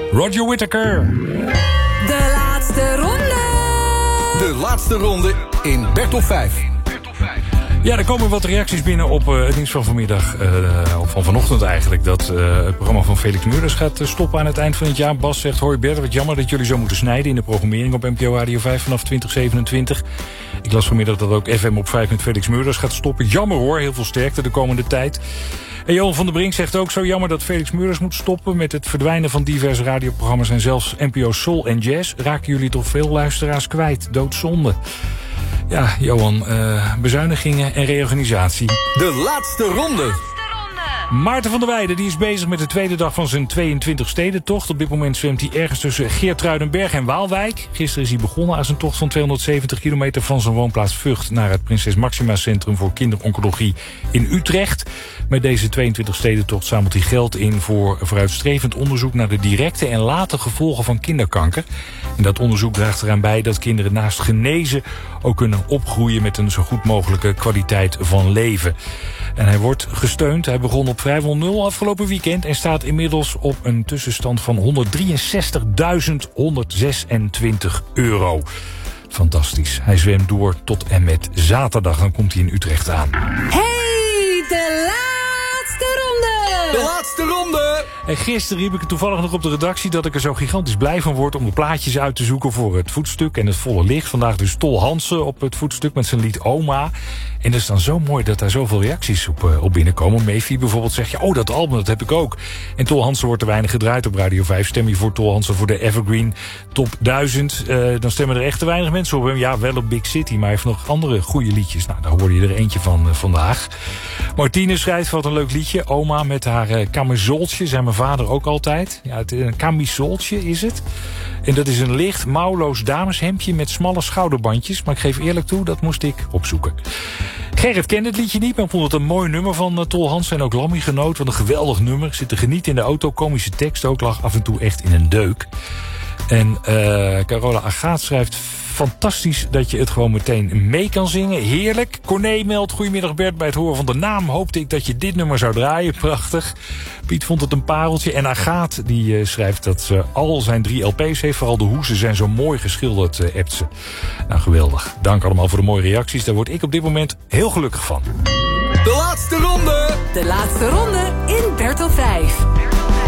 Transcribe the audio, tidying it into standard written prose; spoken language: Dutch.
Roger Whittaker. De laatste ronde. De laatste ronde in Bertop 5. Ja, er komen wat reacties binnen op het nieuws van vanmiddag. Of van vanochtend eigenlijk. Dat het programma van Felix Meurders gaat stoppen aan het eind van het jaar. Bas zegt, hoi Bert, wat jammer dat jullie zo moeten snijden in de programmering op NPO Radio 5 vanaf 2027. Ik las vanmiddag dat ook FM op 5 met Felix Meurders gaat stoppen. Jammer hoor, heel veel sterkte de komende tijd. En Johan van der Brink zegt ook zo jammer dat Felix Meurders moet stoppen met het verdwijnen van diverse radioprogramma's en zelfs NPO Soul en Jazz. Raken jullie toch veel luisteraars kwijt? Doodzonde. Ja, Johan, bezuinigingen en reorganisatie. De laatste ronde. Maarten van der Weijden die is bezig met de tweede dag van zijn 22 stedentocht. Op dit moment zwemt hij ergens tussen Geertruidenberg en Waalwijk. Gisteren is hij begonnen aan zijn tocht van 270 kilometer van zijn woonplaats Vught naar het Prinses Maxima Centrum voor Kinderoncologie in Utrecht. Met deze 22 stedentocht zamelt hij geld in voor vooruitstrevend onderzoek naar de directe en late gevolgen van kinderkanker. En dat onderzoek draagt eraan bij dat kinderen naast genezen ook kunnen opgroeien met een zo goed mogelijke kwaliteit van leven. En hij wordt gesteund. Hij begon op vrijwel 0 afgelopen weekend en staat inmiddels op een tussenstand van €163.126. Fantastisch. Hij zwemt door tot en met zaterdag. Dan komt hij in Utrecht aan. Hey, de laatste ronde. De laatste ronde. En gisteren riep ik het toevallig nog op de redactie dat ik er zo gigantisch blij van word om de plaatjes uit te zoeken voor het voetstuk en het volle licht. Vandaag dus Tol Hansen op het voetstuk met zijn lied Oma. En dat is dan zo mooi dat daar zoveel reacties op binnenkomen. Meefie bijvoorbeeld zegt, ja, oh, dat album, dat heb ik ook. En Tol Hansen wordt te weinig gedraaid op Radio 5. Stem je voor Tol Hansen voor de Evergreen Top 1000. Dan stemmen er echt te weinig mensen op hem. Ja, wel op Big City, maar hij heeft nog andere goede liedjes. Nou, daar hoorde je er eentje van vandaag. Martine schrijft, wat een leuk liedje. Oma met haar camisoltje, zei mijn vader ook altijd. Ja, een camisoltje is het. En dat is een licht, mouwloos dameshemdje met smalle schouderbandjes. Maar ik geef eerlijk toe, dat moest ik opzoeken. Gerrit kende het liedje niet, maar vond het een mooi nummer van Tol Hansen. En ook Lammy genoot, wat een geweldig nummer. Zit te genieten in de auto, komische tekst ook, lag af en toe echt in een deuk. En Carola Agaat schrijft, fantastisch dat je het gewoon meteen mee kan zingen. Heerlijk. Corné meldt, goedemiddag Bert, bij het horen van de naam hoopte ik dat je dit nummer zou draaien. Prachtig. Piet vond het een pareltje. En Agaat die schrijft dat ze al zijn 3 LP's heeft. Vooral de hoesen zijn zo mooi geschilderd, appt ze. Nou, geweldig. Dank allemaal voor de mooie reacties. Daar word ik op dit moment heel gelukkig van. De laatste ronde. De laatste ronde in Bertop 5.